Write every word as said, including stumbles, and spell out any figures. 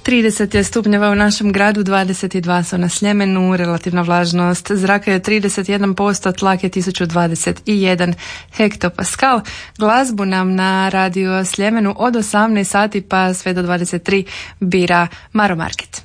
trideset je stupnjeva u našem gradu, dvadeset dva su na Sljemenu, relativna vlažnost zraka je trideset jedan posto, tlak je tisuću dvadeset jedan hektopaskal. Glazbu nam na radio Sljemenu od osamnaest sati pa sve do dvadeset tri bira Maro Market.